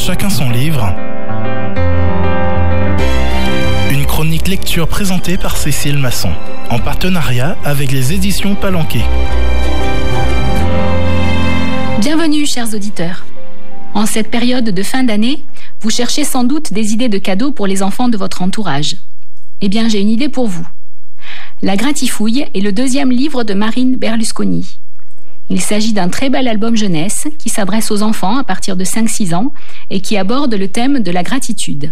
chacun son livre. Une chronique lecture présentée par Cécile Masson, en partenariat avec les éditions Palanquet. Bienvenue, chers auditeurs. En cette période de fin d'année, vous cherchez sans doute des idées de cadeaux pour les enfants de votre entourage. Eh bien, j'ai une idée pour vous. La Gratifouille est le deuxième livre de Marine Berlusconi. Il s'agit d'un très bel album jeunesse qui s'adresse aux enfants à partir de 5-6 ans et qui aborde le thème de la gratitude.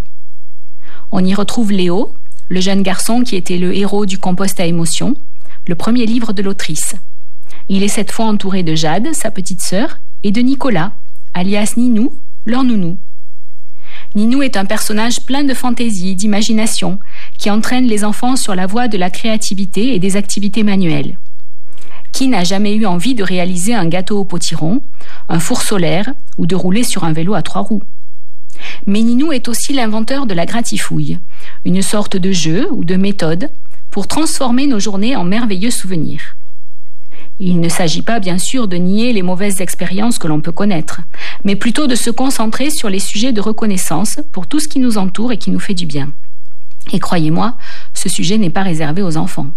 On y retrouve Léo, le jeune garçon qui était le héros du compost à émotions, le premier livre de l'autrice. Il est cette fois entouré de Jade, sa petite sœur, et de Nicolas, alias Ninou, leur nounou. Ninou est un personnage plein de fantaisie, d'imagination, qui entraîne les enfants sur la voie de la créativité et des activités manuelles. Qui n'a jamais eu envie de réaliser un gâteau au potiron, un four solaire ou de rouler sur un vélo à 3 roues? Mais Ninou est aussi l'inventeur de la Gratifouille, une sorte de jeu ou de méthode pour transformer nos journées en merveilleux souvenirs. Il ne s'agit pas bien sûr de nier les mauvaises expériences que l'on peut connaître, mais plutôt de se concentrer sur les sujets de reconnaissance pour tout ce qui nous entoure et qui nous fait du bien. Et croyez-moi, ce sujet n'est pas réservé aux enfants.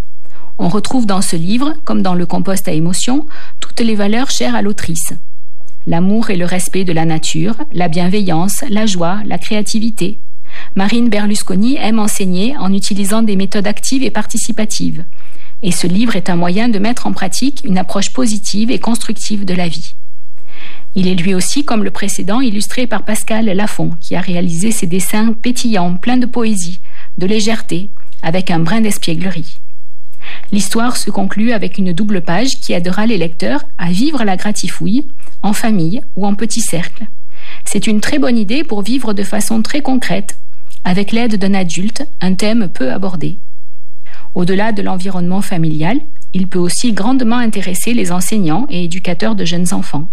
On retrouve dans ce livre, comme dans le compost à émotions, toutes les valeurs chères à l'autrice. L'amour et le respect de la nature, la bienveillance, la joie, la créativité. Marine Berlusconi aime enseigner en utilisant des méthodes actives et participatives. Et ce livre est un moyen de mettre en pratique une approche positive et constructive de la vie. Il est lui aussi, comme le précédent, illustré par Pascal Lafont, qui a réalisé ces dessins pétillants, pleins de poésie, de légèreté, avec un brin d'espièglerie. L'histoire se conclut avec une double page qui aidera les lecteurs à vivre la gratifouille, en famille ou en petit cercle. C'est une très bonne idée pour vivre de façon très concrète, avec l'aide d'un adulte, un thème peu abordé. Au-delà de l'environnement familial, il peut aussi grandement intéresser les enseignants et éducateurs de jeunes enfants.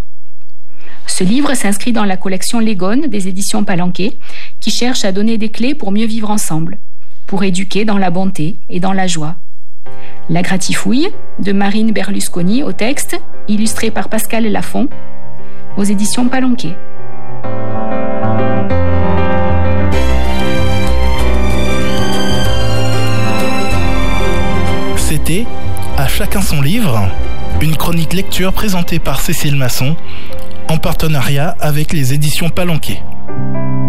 Ce livre s'inscrit dans la collection Légone des éditions Palanquet, qui cherche à donner des clés pour mieux vivre ensemble, pour éduquer dans la bonté et dans la joie. La Gratifouille, de Marine Berlusconi au texte, illustré par Pascal Lafont, aux éditions Palanquet. C'était À chacun son livre, une chronique lecture présentée par Cécile Masson, en partenariat avec les éditions Palanquet.